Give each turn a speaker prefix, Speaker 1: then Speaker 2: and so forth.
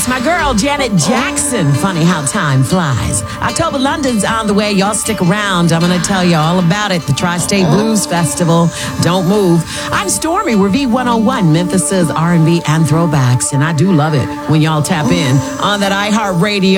Speaker 1: My girl, Janet Jackson. Funny how time flies. October London's on the way. Y'all stick around. I'm going to tell you all about it. The Tri-State Blues Festival. Don't move. I'm Stormy. We're V101, Memphis's R&B and throwbacks. And I do love it when y'all tap in on that iHeartRadio